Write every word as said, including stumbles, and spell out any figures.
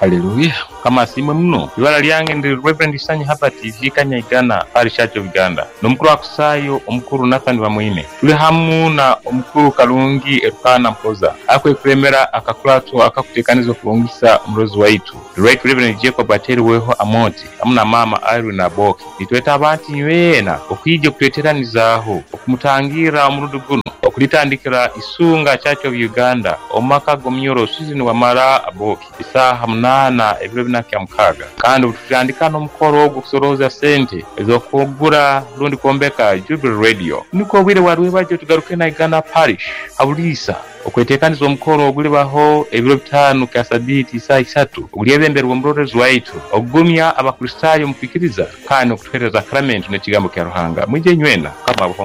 Haleluya. Kama simwe mno ibara lyange ndi Reverend Sanyi hapa T V Kanyaigana Parish Church of Uganda nomukuru akusayo omukuru Nathan Bamwine tuli hamu na omukuru Kalungi Erukana Mpoza akwe kuremera akakulatu akakutekanizo kulungisa mrozi waitu Right Reverend Jacob Ateri weho Amoti amuna mama Irene na Boki nitweta abantu nywena okwijje kuteteranizaho okumutangira omurudu guno okulitandikira isunga Church of Uganda omaka gomyoro season wa mara Aboki isaha munana ebiro binakya mukaga kandi tutandika no mukoro ogusoroza sente ezokugura lundi kombeka Jubilee Radio niko bwire warwe baje tugaruke na Uganda Parish abulisa okwetekaniza omukoro oguli baho ebiro bitano kasabiti saa isatu ogulyebemberwa omurorezi waitu ogumya abakristayo mupikiriza kandi okutwereza sacrament ne kigambo kya Ruhanga mwije nywena kama